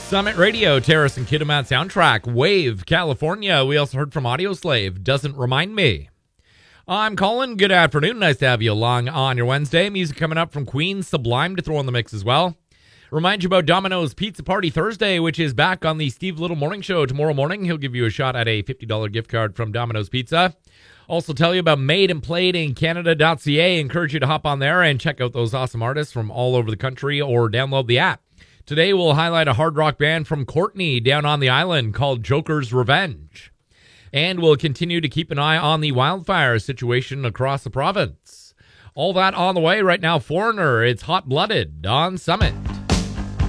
Summit Radio, Terrace and Kitimat soundtrack, Wave, California. We also heard from Audioslave, Doesn't Remind Me. I'm Colin. Good afternoon. Nice to have you along on your Wednesday. Music coming up from Queen, Sublime to throw in the mix as well. Remind you about Domino's Pizza Party Thursday, which is back on the Steve Little Morning Show tomorrow morning. He'll give you a shot at a $50 gift card from Domino's Pizza. Also tell you about Made and Played in Canada.ca. Encourage you to hop on there and check out those awesome artists from all over the country or download the app. Today we'll highlight a hard rock band from Courtenay down on the island called Joker's Revenge. And we'll continue to keep an eye on the wildfire situation across the province. All that on the way right now. Foreigner, it's Hot Blooded on Summit.